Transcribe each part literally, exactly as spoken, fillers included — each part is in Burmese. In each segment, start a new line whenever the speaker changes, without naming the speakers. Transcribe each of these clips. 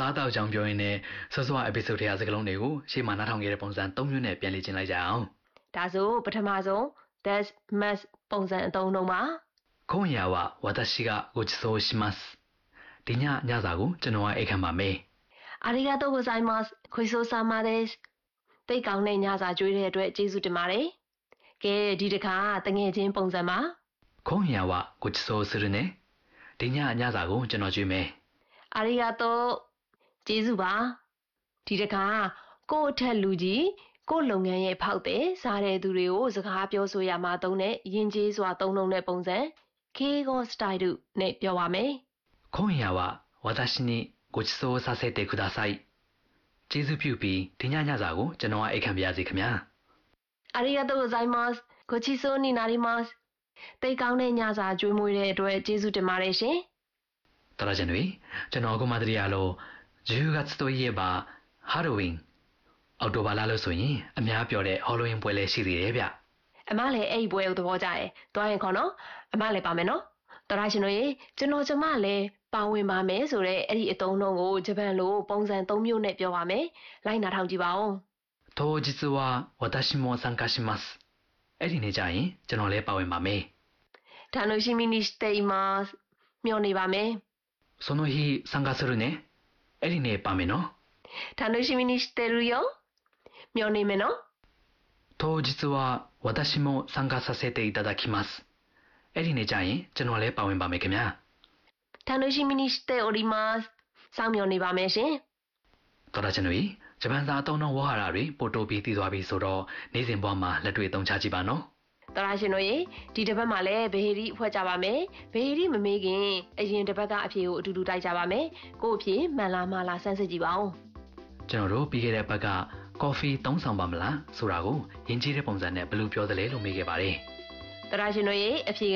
စားတောက်ကြောင်ပြောရင်းနဲ့ဆော့ဆော့ episode ထဲကစကားလုံးတွေကိုရှေ့မှာနားထောင်ခဲ့တဲ့ပုံစံသုံးမျိုးနဲ့ပြန်လေ့ကျင့်လိုက်ကြအောင်
ဒါဆိုပထမဆုံး that must ပုံစံအသုံးလုံးပါ
今夜は私がご馳走しますဒီညညစာကိုကျွန်တော်ကအိတ်ခံပါမယ်
ありがとうございますごちそうさまですတိတ်ကောင်းတဲ့ညစာကျွေးတဲ့အတွက်ကျေးဇူးတင်ပါတယ်ကဲဒီတစ်ခါတငယ်ချင်းပုံစံပါ
今夜はご馳走するねဒီညညစာကိုကျွန်တော်ကျွေးမယ်
ありがとうကျေးဇူးပါဒီတစ်ခါကို့အထက်လူကြီးကို့လုပ်ငန်းရဲ့ဖောက်တဲ့စားတဲ့သူတွေကိုစကားပြောဆိုရမှာသုံးတဲ့ယဉ်ကျေးစွာသုံးနှုန်းတဲ့ပုံစံ Keigo style နဲ့ပြောပါမယ်
今夜は私にご馳走させてくださいကျေးဇူးပြုပြီးဒီညညစာကိုကျွန်တော်ကအိတ်ခံပါရစေခင်ဗျာ
ありがとうございますごちそうになりますတိတ်ကောင်းတဲ့ညစာကျွေးမွေးတဲ့အတွက်ကျေးဇူးတင်ပါတယ်ရှင်
တော်ရရှင်တွေကျွန်တော်အခုမှတည်းရလို့じゅうがつといえばハロウィンအောက်တိုဘာလလို့ဆိုရင်အများပြောတဲ့ Halloween ပွဲလည်းရှိသေးတယ်ဗျ
အမလည်းအဲ့ဒီပွဲကိုသဘောကျတယ်တွားရင်ခေါ်နော်အမလည်းပါမယ်နော်တော်ရရှင်တို့ရေကျွန်တော်ကျမလည်းပါဝင်ပါမယ်ဆိုတော့အဲ့ဒီအသုံးလုံးကိုဂျပန်လိုပုံစံသုံးမျိုးနဲ့ပြောပါမယ်လိုက်နာထောင်ကြည့်ပါဦး
当日は私も参加しますအဲ့ဒီနေ့ကျရင်ကျွန်တော်လည်းပါဝင်ပါမယ်
楽しみにしていますမျှော်နေပါမယ်
その日参加するねအဲ့ဒီနေ့ပါမယ်နော်
楽しみにしてるよမျှော်နေမယ်နော်
当日は私も参加させていただきますအဲ့ဒီနေ့ကျရင်ကျွန်တော်လည်းပါဝင်ပါမယ်ခင်ဗျာ
楽しみにしておりますစောင့်မျှော်နေပါမယ်ရှင်
တော်ရရှင်တို့ဂျပန်စာအသုံးတော်ဝါဟာရတွေပို့တိုးပြီးသိသွားပြီဆိုတော့နေ့စဉ်ဘဝမှာလက်တွေ့သုံးချကြည့်ပါနော်
တော်ရရှင်တို့ရေဒီတစ်ပတ်မှာလည်းဘေဟီရီဖွဲ့ကြပါမယ်ဘေဟီရီမမေးခင်အရင်တစ်ပတ်ကအဖြေကိုအတူတူတိုက်ကြပါမယ်ကို့အဖြေမှန်လားမှားလားစမ်းစစ်ကြည့်ပါဦး
ကျွန်တော်တို့ပြီးခဲ့တဲ့ဘက်ကကော်ဖီသုံးဆောင်ပါမလားဆိုတာကိုယဉ်ကျေးတဲ့ပုံစံနဲ့ဘယ်လိုပြောသလဲလို့မေးခဲ့ပါတယ်
တော်ရရှင်တို့ရေအဖြေက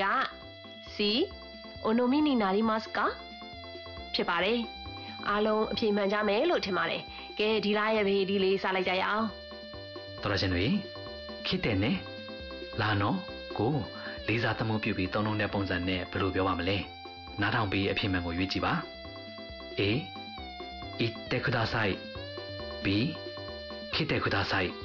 C โอโนมินินาริมัสကဖြစ်ပါတယ်အားလုံးအဖြေမှန်ကြမယ်လို့ထင်ပါတယ်ကဲဒီလားရဲ့ဘေးဒီလေးစားလိုက်ကြရအောင်
တော်ရရှင်တွေခစ်တယ်နဲ့လာနော်ကိုလေးစားသမှုပြုပြီးသုံးလုံးတဲ့ပုံစံနဲ့ဘယ်လိုပြောပါမလဲနားထောင်ပြီးအဖြေမှန်ကိုရွေးကြည့်ပါ A 言ってください B 来てください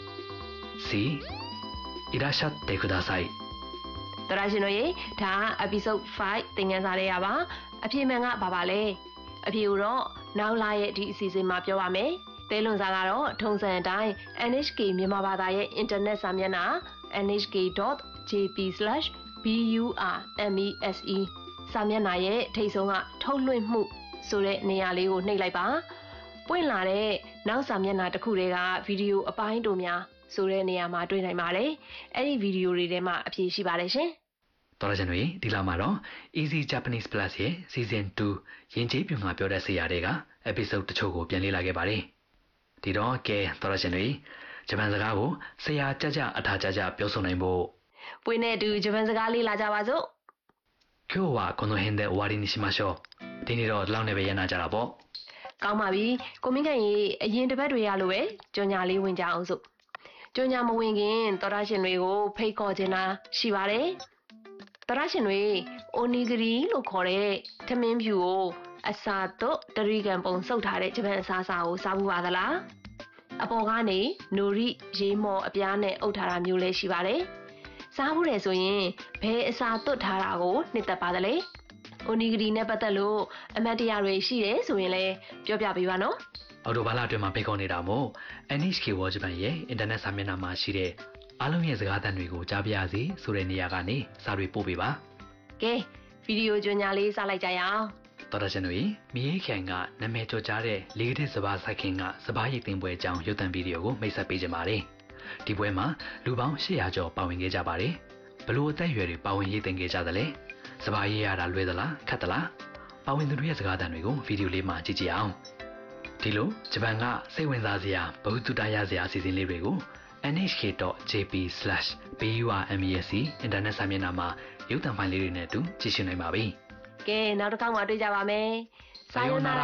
C いらっしゃってください
တော်ရရှင်တို့ရေဒါ episode five သင်ခန်းစာလေးရပါအဖြေမှန်ကဘာပါလဲအဖြေကိုတော့နောက်လာရဲ့ဒီအစီအစဉ်မှာပြောပါမယ်တဲလွန်စာကတော့ထုံစံအတိုင်း N H K မြန်မာဘာသာရဲ့ internet စာမျက်နှာ n h k dot j p slash b u r m e s e စာမျက်နှာရဲ့ထိပ်ဆုံးကထုတ်လွှင့်မှုဆိုတဲ့နေရာလေးကိုနှိပ်လိုက်ပါပွင့်လာတဲ့နောက်စာမျက်နှာတစ်ခုတည်းကဗီဒီယိုအပိုင်းတို့များဆိုတဲ့နေရာမှာတွေ့နိုင်ပါတယ်အဲ့ဒီဗီဒီယိုတွေထဲမှာအဖြေရှိပါတယ်ရှင်
တော်ရရှင်တွေဒီလာမှာတော့ Easy Japanese Plus ရဲ့ Season two ယဉ်ကျေးပြငါပြောတဲ့ဆရာတွေက episode တချို့ကိုပြန်လေ့လာခဲ့ပါတယ်ဒီတော့ကဲတော်ရရှင်တွေဂျပန်စကားကိုဆရာကြကြအထာကြကြပြောဆိုနိုင်ဖို့
ပွင့်နဲ့တူဂျပန်စကားလေ့လာကြပါစို့
今日はこの辺で終わりにしましょうဒီနေ့တော့ဒီလောက်နဲ့ပဲရနာကြတာပေါ့
ကောင်းပါပြီကိုမင်းကန်ရေအရင်တစ်ပတ်တွေရလို့ပဲကြော်ညာလေးဝင်ကြအောင်စို့ကြော်ညာမဝင်ခင်တော်ရရှင်တွေကိုဖိတ်ခေါ်ခြင်းလားရှိပါတယ်တော်ရရှင်တွေအိုနီဂရီလို့ခေါ်တဲ့ထမင်းဖြူကိုအစာတော့တရီကန်ပုံစုပ်ထားတဲ့ဂျပန်အစားအစာကိုစားဘူးပါသလားအပေါ်ကနေနိုရီရေးမော်အပြားနဲ့အုပ်ထားတာမျိုးလည်းရှိပါတယ်စားဘူးတယ်ဆိုရင်ဘယ်အစာသွတ်ထားတာကိုနှစ်သက်ပါသလဲအိုနီဂရီနဲ့ပတ်သက်လို့အမတ်တရားတွေရှိတယ်ဆိုရင်လည်းပြောပြပေးပါနော်
အော်တိုဘာလအတွင်းမှာဖိတ်ခေါ်နေတာမို့ N H K World Japan ရဲ့ internet စာမျက်နှာမှာရှိတဲ့အားလုံးရဲ့စကားသံတွေကိုကြားပြရစီဆိုတဲ့နေရာကနေစာတွေပို့ပေးပါ
ကဲဗီဒီယိုကြော်ညာလေးစလိုက်ကြရအောင်
တော်ရရှင်တို့မြေခိုင်ကနာမည်ကျော်ကြားတဲ့လေကတိစဘာဆိုင်ခင်ကစဘာရိတ်သိမ်းပွဲအကြောင်းရုပ်သံဗီဒီယိုကိုမိတ်ဆက်ပေးကြပါတယ်ဒီပွဲမှာလူပေါင်းeight hundredကျော်ပါဝင်ခဲ့ကြပါတယ်ဘလို့အသက်အရွယ်တွေပါဝင်ရေးသိမ်းခဲ့ကြသလဲစဘာရေးရတာလွယ်သလားခက်သလားပါဝင်သူတွေရဲ့စကားသံတွေကိုဗီဒီယိုလေးမှာကြည့်ကြအောင်ဒီလိုဂျပန်ကစိတ်ဝင်စားစရာဘဝတုတရစရာအစီအစဉ်လေးတွေကို n h k dot j p slash b u r m e s e အင်တာနက်စာမျက်နှာမှာရုပ်သံဖိုင်လေးတွေနဲ့အတူကြည့်ရှုနိုင်ပါပြီ
ကဲနောက်တစ်ခါမှတွေ့ကြပါမယ်
さようなら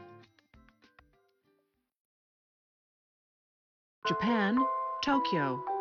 Japan, Tokyo